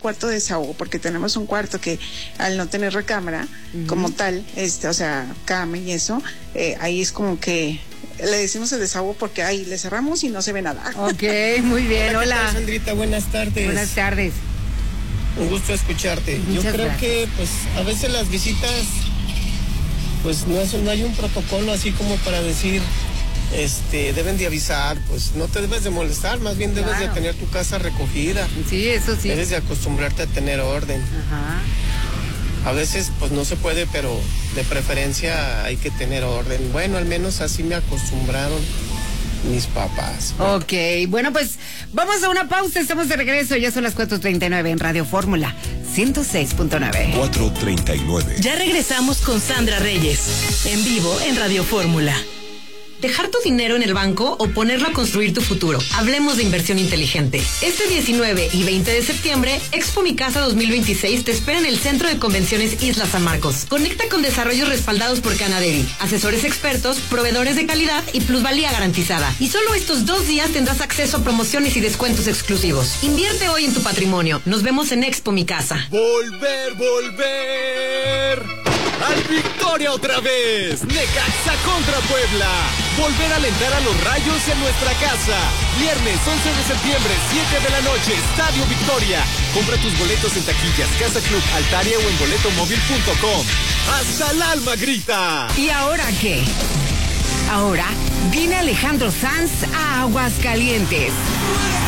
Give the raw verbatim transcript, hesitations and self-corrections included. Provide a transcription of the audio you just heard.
cuarto de desahogo, porque tenemos un cuarto que al no tener recámara uh-huh. como tal, este, o sea, cama y eso, eh, ahí es como que le decimos el desahogo porque ahí le cerramos y no se ve nada. Ok, muy bien, hola. Hola. Sandrita, buenas tardes. Buenas tardes. Un gusto escucharte. Muchas Yo creo gracias. que pues a veces las visitas pues no, es, no hay un protocolo así como para decir este deben de avisar, pues no te debes de molestar, más bien debes claro. de tener tu casa recogida. Sí, eso sí. Debes de acostumbrarte a tener orden. Ajá. A veces pues no se puede, pero de preferencia hay que tener orden. Bueno, al menos así me acostumbraron mis papás. Ok, bueno, pues vamos a una pausa, estamos de regreso, ya son las cuatro treinta y nueve en Radio Fórmula ciento seis punto nueve. cuatro treinta y nueve. Ya regresamos con Sandra Reyes, en vivo en Radio Fórmula. ¿Dejar tu dinero en el banco o ponerlo a construir tu futuro? Hablemos de inversión inteligente. Este diecinueve y veinte de septiembre, Expo Mi Casa dos mil veintiséis te espera en el Centro de Convenciones Isla San Marcos. Conecta con desarrollos respaldados por Canaderi, asesores expertos, proveedores de calidad y plusvalía garantizada. Y solo estos dos días tendrás acceso a promociones y descuentos exclusivos. Invierte hoy en tu patrimonio. Nos vemos en Expo Mi Casa. Volver, volver al Victoria otra vez. Necaxa contra Puebla. Volver a alentar a los Rayos en nuestra casa. Viernes once de septiembre, siete de la noche, Estadio Victoria. Compra tus boletos en taquillas, Casa Club, Altaria o en boletomóvil punto com. ¡Hasta el alma grita! ¿Y ahora qué? Ahora viene Alejandro Sanz a Aguascalientes.